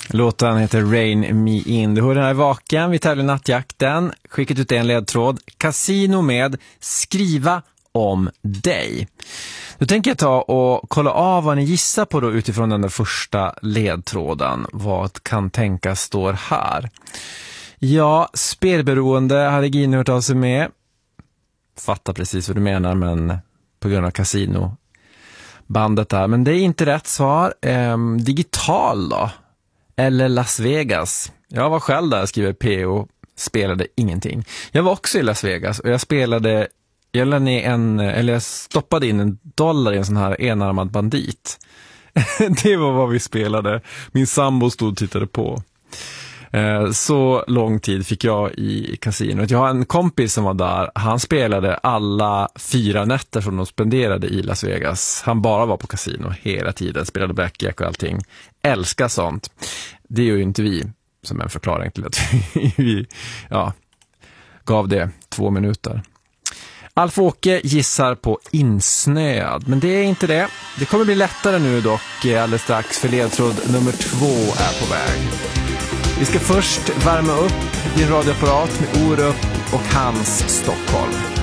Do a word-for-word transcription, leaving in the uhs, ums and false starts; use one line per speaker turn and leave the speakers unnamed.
Låten heter Rain Me In. Du hör den här vaken, vi tävlar i nattjakten. Skickat ut en ledtråd. Casino med skriva om dig. Nu tänker jag ta och kolla av vad ni gissar på då utifrån den där första ledtråden. Vad kan tänkas står här? Ja, spelberoende hade Gino hört av sig med. Fattar precis vad du menar, men på grund av casino bandet där. Men det är inte rätt svar. Ehm, digital då? Eller Las Vegas? Jag var själv där, skriver P O. Spelade ingenting. Jag var också i Las Vegas och jag spelade, jag lade ner en, eller jag stoppade in en dollar i en sån här enarmad bandit. Det var vad vi spelade. Min sambo stod och tittade på. Så lång tid fick jag i kasinot. Jag har en kompis som var där. Han spelade alla fyra nätter som de spenderade i Las Vegas. Han bara var på kasino hela tiden. Spelade blackjack och allting. Älskar sånt. Det är ju inte vi, som en förklaring till att vi ja, gav det två minuter. Alf-Åke gissar på insnöad, men det är inte det. Det kommer bli lättare nu dock alldeles strax, för ledtråd nummer två är på väg. Vi ska först värma upp din radioapparat med Orup och Hans Stockholm.